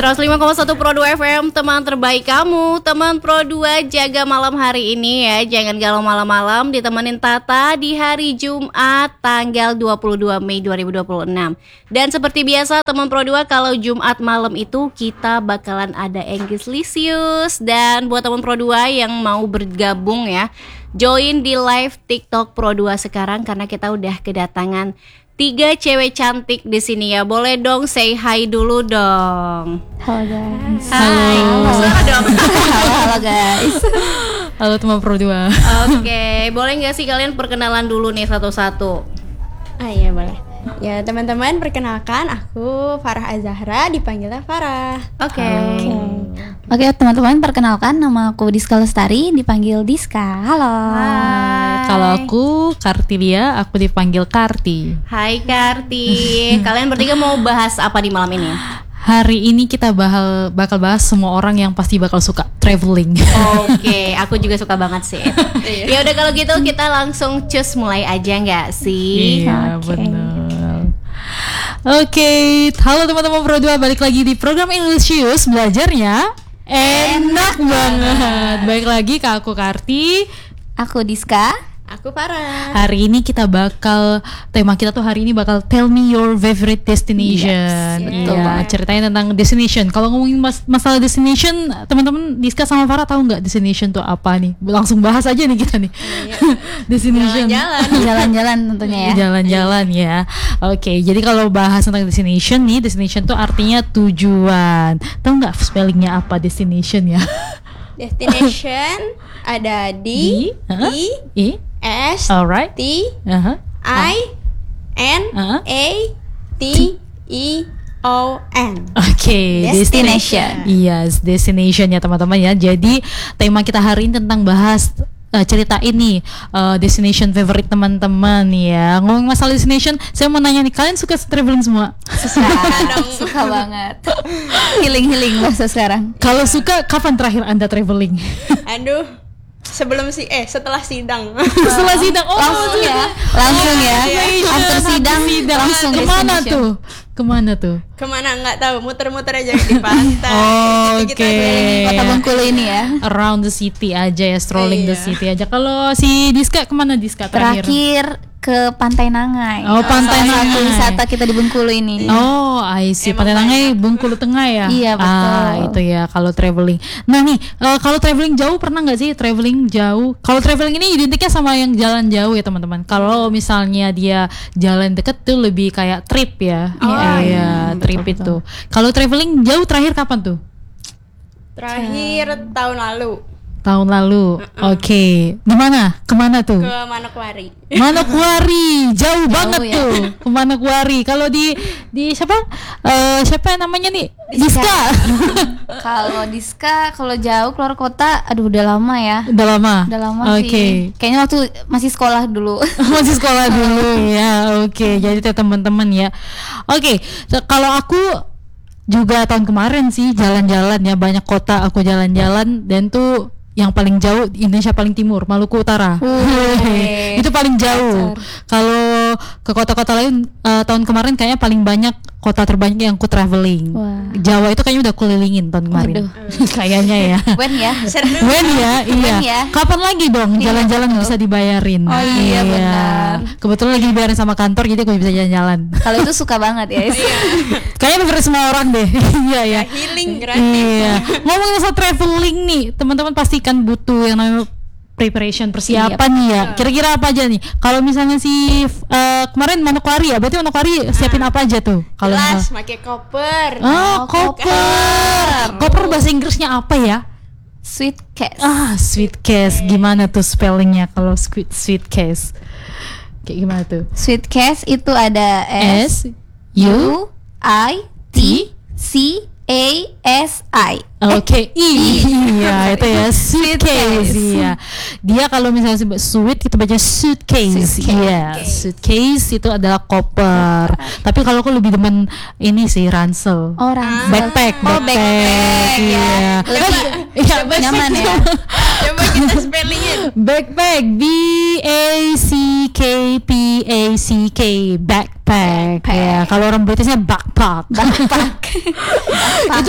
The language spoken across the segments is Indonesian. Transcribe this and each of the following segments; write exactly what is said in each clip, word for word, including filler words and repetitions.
seratus lima koma satu Pro dua F M, teman terbaik kamu. Teman Pro dua jaga malam hari ini ya. Jangan galau malam-malam, ditemenin Tata di hari Jumat tanggal dua puluh dua Mei dua ribu dua puluh enam. Dan seperti biasa teman Pro dua, kalau Jumat malam itu kita bakalan ada English Lisius. Dan buat teman Pro dua yang mau bergabung ya, join di live TikTok Pro dua sekarang, karena kita udah kedatangan tiga cewek cantik di sini ya. Boleh dong say hi dulu dong. Halo guys. Hai. Suara dong. Halo, halo guys. Halo teman Pro dua. Oke, boleh nggak sih kalian perkenalan dulu nih satu-satu? Ah iya boleh. Ya teman-teman, perkenalkan aku Farah Azahra, dipanggilnya Farah. Oke. Oke teman-teman, perkenalkan nama aku Diska Lestari, dipanggil Diska. Halo. Hai. Kalau aku Kartilia, aku dipanggil Karti. Hai Karti. Kalian bertiga mau bahas apa di malam ini? Hari ini kita bakal bakal bahas semua orang yang pasti bakal suka traveling. Oke, aku juga suka banget sih. Ya udah kalau gitu kita langsung cus mulai aja nggak sih? Iya, Oke. benar. Oke, halo teman-teman Pro dua, balik lagi di program Englishus, belajarnya enak banget. Baik lagi ke aku Karti. Aku Diska. Aku Farah. Hari ini kita bakal, tema kita tuh hari ini bakal tell me your favorite destination. Yes, betul Iya, banget. ceritain tentang destination. Kalau ngomongin mas- masalah destination, teman-teman Diska sama Farah tahu nggak destination tuh apa nih? Langsung bahas aja nih kita nih. Destination. Jalan-jalan. Jalan-jalan tentunya ya. Jalan-jalan ya. Oke, jadi kalau bahas tentang destination nih, destination tuh artinya tujuan. Tahu nggak spellingnya apa destination ya? Destination ada di Huh? I I. S Alright. T Uh-huh. I N Uh-huh. A T I O N. Oke, Destination. Yes, destination ya teman-teman ya. Jadi tema kita hari ini tentang bahas uh, cerita ini uh, destination favorite teman-teman ya. Ngomong masalah destination, saya mau nanya nih, kalian suka traveling semua? Suka, suka banget. Healing-healing bahasa sekarang. Kalau suka, kapan terakhir Anda traveling? Aduh, sebelum si eh setelah sidang. Setelah sidang. Oh, Langsung ya, langsung ya. After sidang, langsung Kemana destination. tuh? Kemana tuh? Kemana nggak tahu, muter-muter aja di pantai. Oh, Gitu-gitu oke. aja. Kota Bengkulu ini ya. Around the city aja ya, strolling the Iya. city aja. Kalau si Diska kemana Diska terakhir? Terakhir ke Pantai Nangai. Oh, Pantai Salah satu Nangai. wisata kita di Bengkulu ini. Oh, I see. Emang Pantai Nangai, banyak. Bengkulu Tengah ya? Iya, betul. Ah, itu ya kalau traveling. Nah nih, eh, kalau traveling jauh pernah nggak sih traveling jauh? Kalau traveling ini identiknya sama yang jalan jauh ya teman-teman. Kalau misalnya dia jalan deket tuh lebih kayak trip ya. Oh, iya, trip itu. Kalau traveling jauh terakhir kapan tuh? Terakhir tahun lalu Tahun lalu. Oke. Di mana? Kemana tuh? ke Manokwari. Manokwari, jauh, banget ya. tuh ke Manokwari. Kalau di di siapa? Eh siapa namanya nih? Diska. Diska. Kalau Diska, kalau jauh keluar kota, aduh udah lama ya. Udah lama. Udah lama Oke. sih. Kayaknya waktu masih sekolah dulu. Masih sekolah dulu ya. Oke, jadi tuh teman-teman ya. Oke, so, kalau aku juga tahun kemarin sih jalan-jalan ya, banyak kota aku jalan-jalan, dan tuh yang paling jauh Indonesia paling timur, Maluku Utara. Wih. Itu paling jauh. Kalau ke kota-kota lain eh, tahun kemarin kayaknya paling banyak, kota terbanyak yang ku traveling. Wah. Jawa itu kayaknya udah kulilingin tahun kemarin. Waduh. Kayaknya ya. When ya? Seru. When ya, iya. When ya? Kapan lagi dong Iya, jalan-jalan betul. bisa dibayarin? Oh iya, benar. Kebetulan lagi dibayarin sama kantor, jadi gue bisa jalan-jalan. Kalau itu suka banget ya. Kayaknya bener semua orang deh. Iya ya. Healing gratis. Iya. Ngomongin soal traveling nih, teman-teman pasti kan butuh yang namanya preparation, persiapan nih ya. Kira-kira apa aja nih? Kalau misalnya si eh, kemarin Manokwari ya, berarti Manokwari siapin apa aja tuh? Kalau Jelas, misal- pakai koper. Oh, koper. Koper bahasa Inggrisnya apa ya? Sweet case. Ah, suitcase. Gimana tuh spellingnya kalau sweet suitcase? Kayak gimana tuh? Sweet case itu ada S S U U I T C A S I. Oke, iya itu ya, suitcase. Suitcase. Iya, dia kalau misalnya sebut sweet kita baca suitcase. Suitcase. Iya, suitcase itu adalah koper. Tapi kalau aku lebih demen ini sih ransel. Oh, ransel. Backpack, Oh, backpack. backpack, ya. Iya. Lebih Iya, nyaman ya. Coba kita spellingin. backpack, B A C K P A C K, backpack. Backpack. Ya, kalau orang Britishnya backpack. Backpack. Itu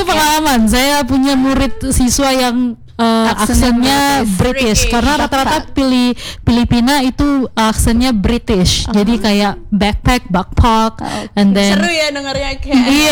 itu pengalaman. Saya punya murid siswa yang uh, aksennya British, British. karena rata-rata pilih Filipina itu aksennya British. Jadi kayak backpack, backpack, and then Seru ya dengarnya kayak iya